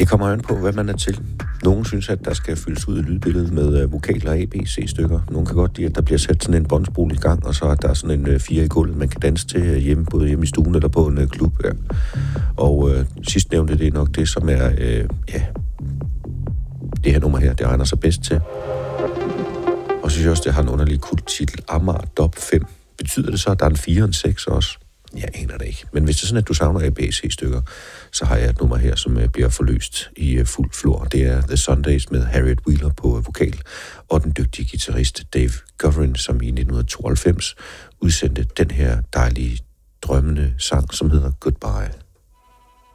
Det kommer an på, hvad man er til. Nogle synes, at der skal fyldes ud i lydbilledet med vokaler, ABC-stykker. Nogle kan godt lide, at der bliver sat sådan en båndspol i gang, og så er der sådan en 4 i gulvet, man kan danse til hjemme, både hjemme i stuen eller på en klub. Ja. Og sidst nævnte det er nok det, som er, det her nummer her, det egner sig bedst til. Og så synes jeg også, det har en underlig kulttitel, Amager Dop 5. Betyder det så, at der er en 4 og en 6 også? Jeg aner det ikke. Men hvis det er sådan, at du savner ABC-stykker, så har jeg et nummer her, som bliver forløst i fuld flor. Det er The Sundays med Harriet Wheeler på vokal, og den dygtige guitarist Dave Govern, som i 1992 udsendte den her dejlige, drømmende sang, som hedder Goodbye.